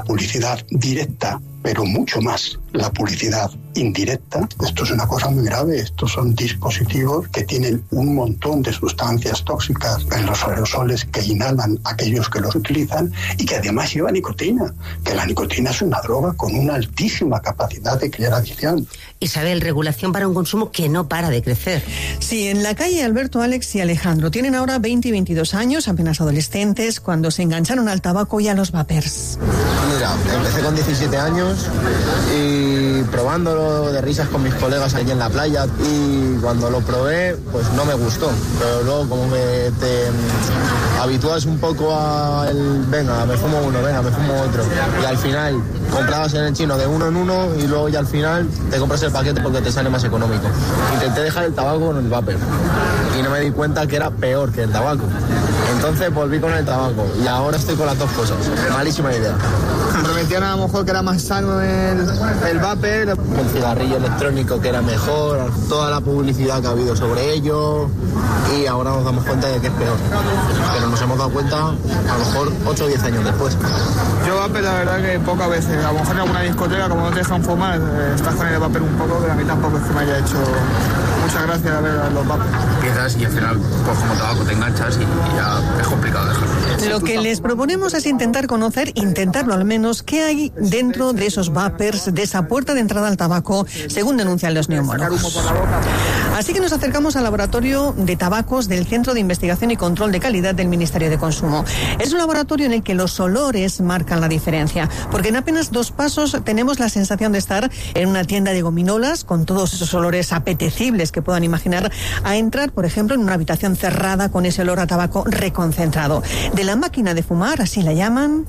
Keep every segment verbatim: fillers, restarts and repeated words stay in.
publicidad directa, pero mucho más la publicidad indirecta. Esto es una cosa muy grave. Estos son dispositivos que tienen un montón de sustancias tóxicas en los aerosoles que inhalan aquellos que los utilizan y que además lleva nicotina, que la nicotina es una droga con una altísima capacidad de crear adicción. Isabel, regulación para un consumo que no para de crecer. Sí, en la calle Alberto, Alex y Alejandro tienen ahora veinte y veintidós años, apenas adolescentes, cuando se engancharon al tabaco y a los vapers. Mira, empecé con diecisiete años y probándolo de risas con mis colegas allí en la playa, y cuando lo probé pues no me gustó, pero luego como que te habitúas un poco al venga, me fumo uno, venga, me fumo otro, y al final comprabas en el chino de uno en uno y luego ya al final te compras el paquete porque te sale más económico. Intenté dejar el tabaco con el vapor y no me di cuenta que era peor que el tabaco, entonces volví con el tabaco y ahora estoy con las dos cosas. Malísima idea. Prometían a lo mejor que era más sano el, el vapor, el cigarrillo electrónico que era mejor, toda la publicidad que ha habido sobre ello, y ahora nos damos cuenta de que es peor, pero nos hemos dado cuenta a lo mejor ocho o diez años después. Yo vapor la verdad que pocas veces, a lo mejor en alguna discoteca como no te dejan fumar, eh, estás con el vapor un poco, pero a mí tampoco es que me haya hecho mucha gracia ver a los vapors. Empiezas y al final pues como tabaco te enganchas y, y ya es complicado dejarlo. Lo que les proponemos es intentar conocer, intentarlo al menos, qué hay dentro de esos vapers, de esa puerta de entrada al tabaco, según denuncian los neumólogos. Así que nos acercamos al laboratorio de tabacos del Centro de Investigación y Control de Calidad del Ministerio de Consumo. Es un laboratorio en el que los olores marcan la diferencia, porque en apenas dos pasos tenemos la sensación de estar en una tienda de gominolas con todos esos olores apetecibles que puedan imaginar, a entrar, por ejemplo, en una habitación cerrada con ese olor a tabaco reconcentrado. De la máquina de fumar, así la llaman.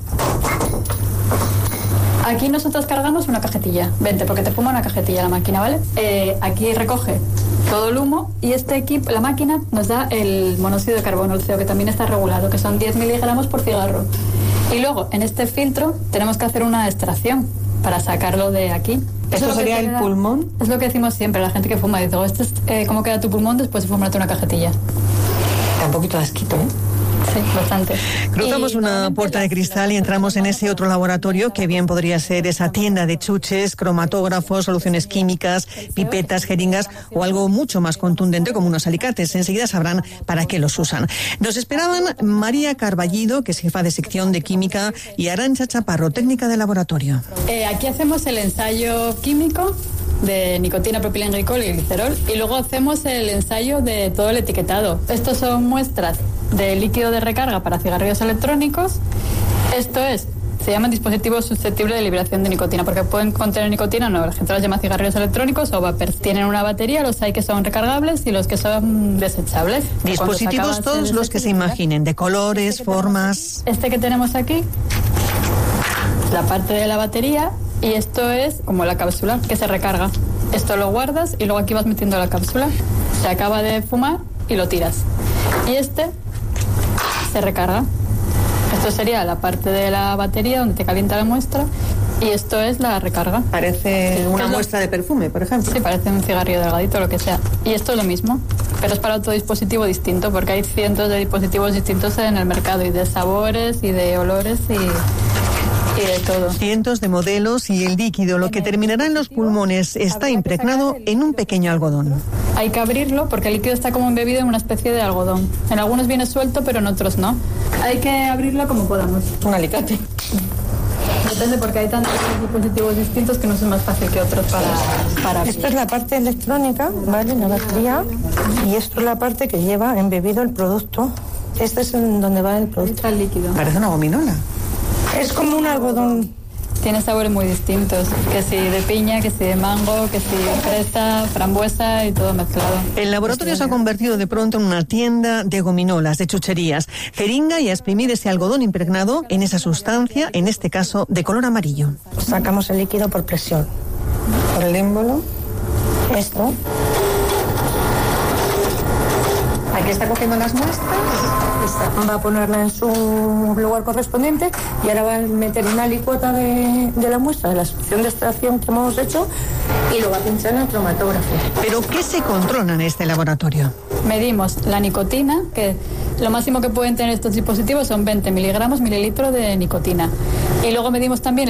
Aquí nosotros cargamos una cajetilla, vente, porque te fuma una cajetilla la máquina, ¿vale? Eh, aquí recoge todo el humo y este equipo, la máquina, nos da el monóxido de carbono, el C O, que también está regulado, que son diez miligramos por cigarro. Y luego, en este filtro, tenemos que hacer una extracción para sacarlo de aquí. ¿Eso sería el pulmón? Es lo que decimos siempre, la gente que fuma, dice, este es eh, cómo queda tu pulmón después de fumarte una cajetilla. Da un poquito de asquito, ¿eh? Sí, bastante. Cruzamos y una puerta de cristal y entramos en ese otro laboratorio que bien podría ser esa tienda de chuches, cromatógrafos, soluciones químicas, pipetas, jeringas o algo mucho más contundente como unos alicates. Enseguida sabrán para qué los usan. Nos esperaban María Carballido, que es jefa de sección de química, y Arantxa Chaparro, técnica de laboratorio. Eh, aquí hacemos el ensayo químico de nicotina, propilenglicol y glicerol, y luego hacemos el ensayo de todo el etiquetado. Estos son muestras de líquido de recarga para cigarrillos electrónicos. Esto es, se llaman dispositivos susceptibles de liberación de nicotina, porque pueden contener nicotina, no, la gente los llama cigarrillos electrónicos o vapers. Tienen una batería, los hay que son recargables y los que son desechables. Dispositivos todos los que se imaginen, de colores, formas. Este que tenemos aquí, la parte de la batería, y esto es como la cápsula que se recarga. Esto lo guardas y luego aquí vas metiendo la cápsula. Se acaba de fumar y lo tiras. Y este se recarga. Esto sería la parte de la batería donde te calienta la muestra y esto es la recarga. Parece sí, una muestra de perfume, por ejemplo. Sí, parece un cigarrillo delgadito, lo que sea. Y esto es lo mismo, pero es para otro dispositivo distinto, porque hay cientos de dispositivos distintos en el mercado y de sabores y de olores y... y de todo. Cientos de modelos y el líquido, lo que terminará en los pulmones, está impregnado en un pequeño algodón. Hay que abrirlo porque el líquido está como embebido en una especie de algodón. En algunos viene suelto, pero en otros no. Hay que abrirlo como podamos. Un alicate. Depende porque hay tantos dispositivos distintos que no es más fácil que otros para, para abrir. Esta es la parte electrónica, ¿vale? La batería. Y esto es la parte que lleva embebido el producto. Este es en donde va el producto. Está el líquido. Parece una gominola. Es como un algodón. Tiene sabores muy distintos, que si de piña, que si de mango, que si de fresa, frambuesa y todo mezclado. El laboratorio se ha convertido de pronto en una tienda de gominolas, de chucherías. Jeringa y a exprimir ese algodón impregnado en esa sustancia, en este caso de color amarillo. Sacamos el líquido por presión. Por el émbolo. Esto. Aquí está cogiendo las muestras. Va a ponerla en su lugar correspondiente y ahora va a meter una licuota de, de la muestra, de la solución de extracción que hemos hecho, y lo va a pinchar en el cromatógrafo. ¿Pero qué se controla en este laboratorio? Medimos la nicotina, que lo máximo que pueden tener estos dispositivos son veinte miligramos mililitros de nicotina. Y luego medimos también